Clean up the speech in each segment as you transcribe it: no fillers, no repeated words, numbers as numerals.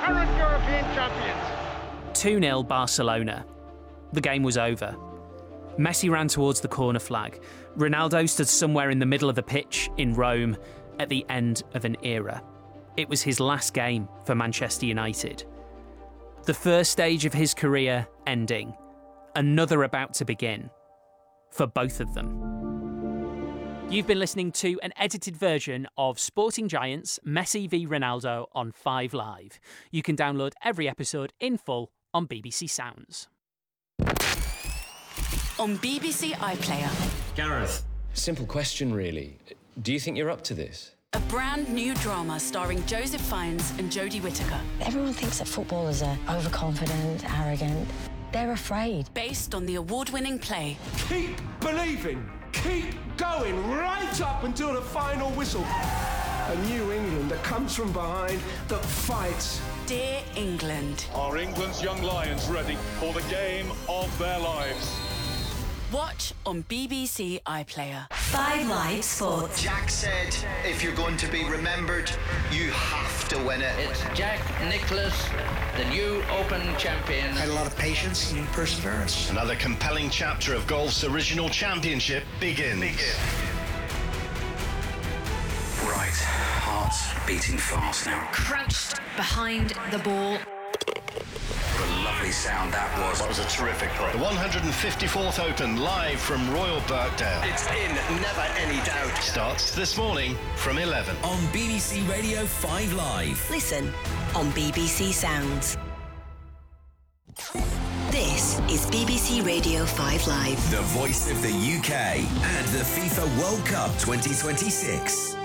current European champions. 2-0 Barcelona. The game was over. Messi ran towards the corner flag. Ronaldo stood somewhere in the middle of the pitch in Rome at the end of an era. It was his last game for Manchester United. The first stage of his career ending. Another about to begin. For both of them. You've been listening to an edited version of Sporting Giants Messi v Ronaldo on 5 Live. You can download every episode in full on BBC Sounds. On BBC iPlayer. Gareth. Simple question, really. Do you think you're up to this? A brand new drama starring Joseph Fiennes and Jodie Whittaker. Everyone thinks that footballers are overconfident, arrogant. They're afraid. Based on the award-winning play. Keep believing. Keep going right up until the final whistle. A new England that comes from behind, that fights. Dear England. Are England's young lions ready for the game of their lives? Watch on BBC iPlayer. 5 Live Sports. Jack said, if you're going to be remembered, you have to win it. It's Jack Nicklaus, the new Open champion. Had a lot of patience and perseverance. Another compelling chapter of golf's original championship begins. Right, heart's beating fast now. Crouched behind the ball. What a lovely sound that was. That was a terrific play. The 154th Open, live from Royal Birkdale. It's in, never any doubt. Starts this morning from 11. On BBC Radio 5 Live. Listen on BBC Sounds. This is BBC Radio 5 Live. The voice of the UK and the FIFA World Cup 2026.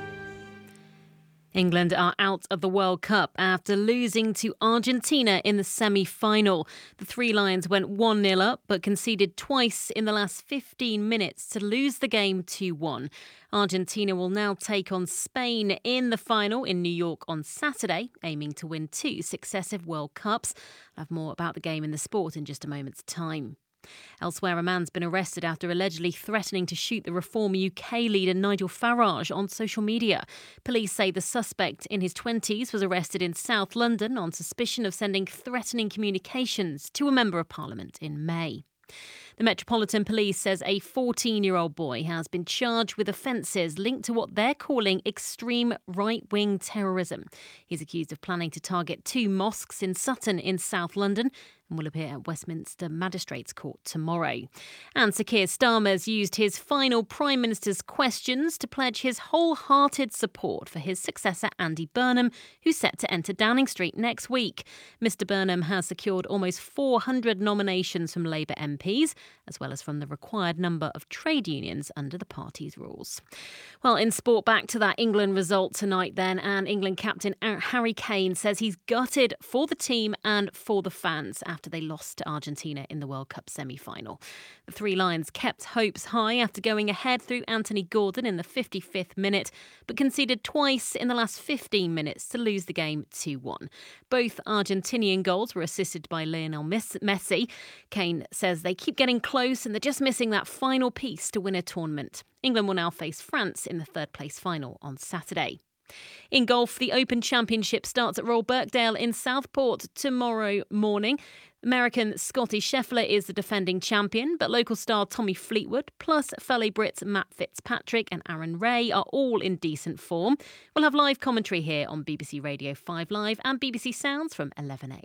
England are out of the World Cup after losing to Argentina in the semi-final. The Three Lions went 1-0 up but conceded twice in the last 15 minutes to lose the game 2-1. Argentina will now take on Spain in the final in New York on Saturday, aiming to win 2 successive World Cups. I'll have more about the game in the sport in just a moment's time. Elsewhere, a man's been arrested after allegedly threatening to shoot the Reform UK leader Nigel Farage on social media. Police say the suspect in his 20s was arrested in South London on suspicion of sending threatening communications to a Member of Parliament in May. The Metropolitan Police says a 14-year-old boy has been charged with offences linked to what they're calling extreme right-wing terrorism. He's accused of planning to target 2 mosques in Sutton in South London and will appear at Westminster Magistrates Court tomorrow. And Sir Keir Starmer's used his final Prime Minister's questions to pledge his wholehearted support for his successor Andy Burnham, who's set to enter Downing Street next week. Mr Burnham has secured almost 400 nominations from Labour MPs, as well as from the required number of trade unions under the party's rules. Well, in sport, back to that England result tonight then, and England captain Harry Kane says he's gutted for the team and for the fans after they lost to Argentina in the World Cup semi-final. The Three Lions kept hopes high after going ahead through Anthony Gordon in the 55th minute, but conceded twice in the last 15 minutes to lose the game 2-1. Both Argentinian goals were assisted by Lionel Messi. Kane says they keep getting close and they're just missing that final piece to win a tournament. England will now face France in the third-place final on Saturday. In golf, the Open Championship starts at Royal Birkdale in Southport tomorrow morning. American Scotty Scheffler is the defending champion, but local star Tommy Fleetwood, plus fellow Brits Matt Fitzpatrick and Aaron Ray are all in decent form. We'll have live commentary here on BBC Radio 5 Live and BBC Sounds from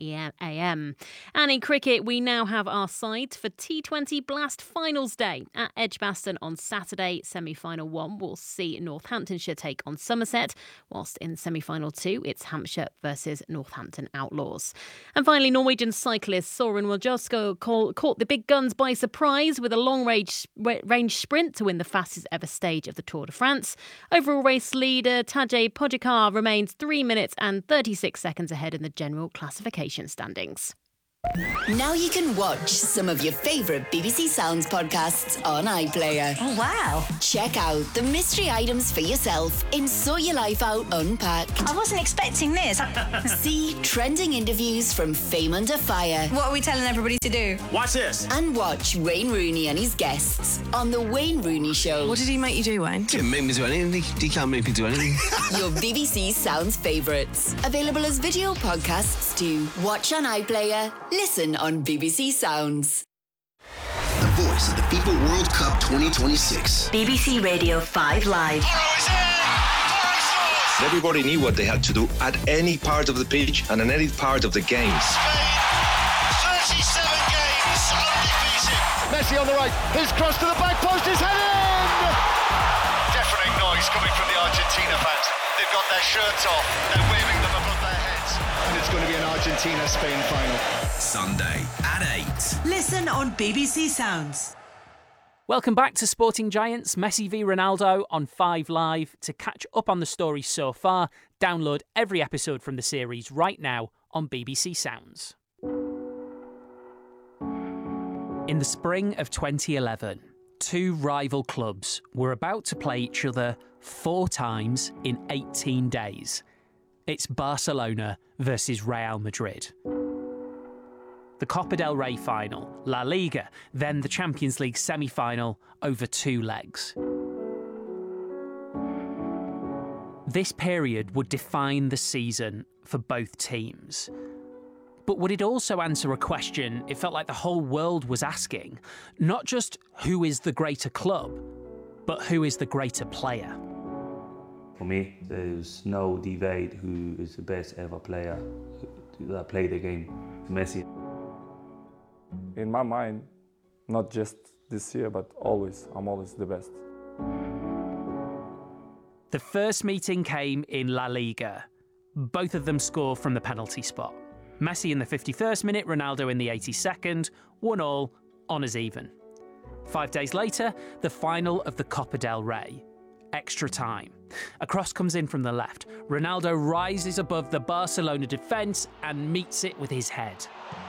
11am. And in cricket, we now have our sides for T20 Blast Finals Day. At Edgbaston on Saturday, semi-final 1 will see Northamptonshire take on Somerset, whilst in semi-final 2, it's Hampshire versus Northampton Outlaws. And finally, Norwegian cyclist Soren Wojcicki caught the big guns by surprise with a long-range sprint to win the fastest ever stage of the Tour de France. Overall race leader Tadej Pogačar remains 3 minutes and 36 seconds ahead in the general classification standings. Now you can watch some of your favourite BBC Sounds podcasts on iPlayer. Oh, wow. Check out the mystery items for yourself in Sort Your Life Out Unpacked. I wasn't expecting this. See trending interviews from Fame Under Fire. What are we telling everybody to do? Watch this. And watch Wayne Rooney and his guests on The Wayne Rooney Show. What did he make you do, Wayne? He didn't make me do anything. He can't make me do anything. Your BBC Sounds favourites. Available as video podcasts too. Watch on iPlayer. Listen on BBC Sounds. The voice of the FIFA World Cup 2026. BBC Radio 5 Live. Everybody knew what they had to do at any part of the pitch and in any part of the game. Spain, 37 games, undefeated. Messi on the right. His cross to the back post is headed! Deafening noise coming from the Argentina fans. They've got their shirts off. They're waving them above their heads. And it's going to be an Argentina-Spain final. Sunday at 8. Listen on BBC Sounds. Welcome back to Sporting Giants, Messi v Ronaldo on 5 Live. To catch up on the stories so far, download every episode from the series right now on BBC Sounds. In the spring of 2011, two rival clubs were about to play each other 4 times in 18 days. It's Barcelona versus Real Madrid. The Copa del Rey final, La Liga, then the Champions League semi-final over 2 legs. This period would define the season for both teams. But would it also answer a question it felt like the whole world was asking? Not just who is the greater club, but who is the greater player? For me, there's no debate who is the best ever player that played the game. Messi. In my mind, not just this year, but always, I'm always the best. The first meeting came in La Liga. Both of them score from the penalty spot. Messi in the 51st minute, Ronaldo in the 82nd, 1-1, honours even. 5 days later, the final of the Copa del Rey. Extra time. A cross comes in from the left. Ronaldo rises above the Barcelona defence and meets it with his head.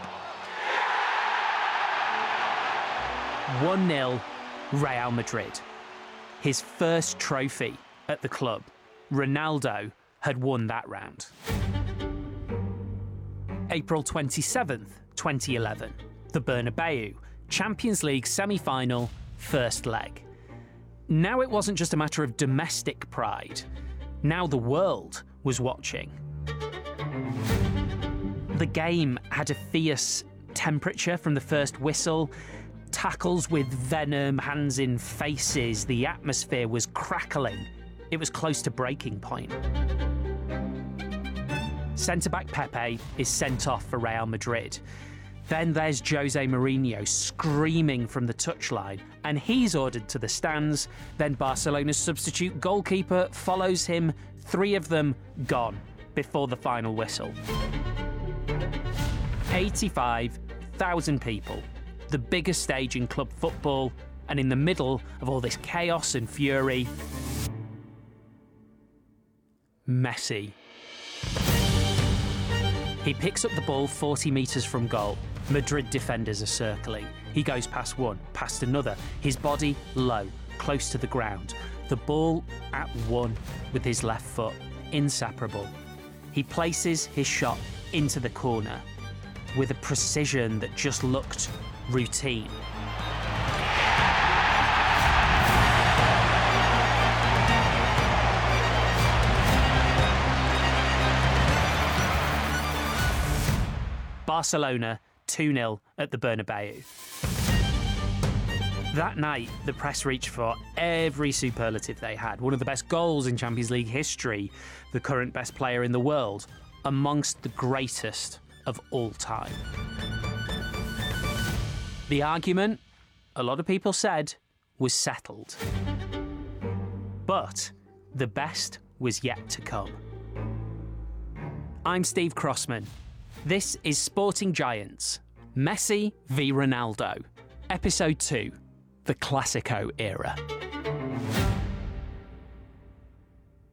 1-0, Real Madrid. His first trophy at the club. Ronaldo had won that round. April 27th, 2011. The Bernabeu, Champions League semi-final, first leg. Now it wasn't just a matter of domestic pride. Now the world was watching. The game had a fierce temperature from the first whistle. Tackles with venom, hands in faces. The atmosphere was crackling. It was close to breaking point. Centre-back Pepe is sent off for Real Madrid. Then there's Jose Mourinho screaming from the touchline, and he's ordered to the stands. Then Barcelona's substitute goalkeeper follows him, 3 of them gone before the final whistle. 85,000 people. The biggest stage in club football, and in the middle of all this chaos and fury, Messi. He picks up the ball 40 metres from goal. Madrid defenders are circling. He goes past one, past another, his body low, close to the ground. The ball at one with his left foot, inseparable. He places his shot into the corner with a precision that just looked routine. Barcelona 2-0 at the Bernabeu. That night, the press reached for every superlative they had. One of the best goals in Champions League history, the current best player in the world, amongst the greatest of all time. The argument, a lot of people said, was settled. But the best was yet to come. I'm Steve Crossman. This is Sporting Giants, Messi v Ronaldo, Episode 2, the Classico era.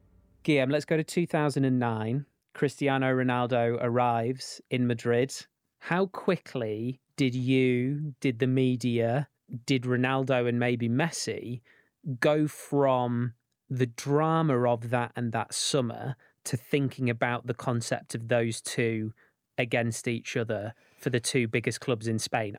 Guillaume, let's go to 2009. Cristiano Ronaldo arrives in Madrid. how quickly did the media, did Ronaldo and maybe Messi go from the drama of that and that summer to thinking about the concept of those two against each other for the two biggest clubs in Spain?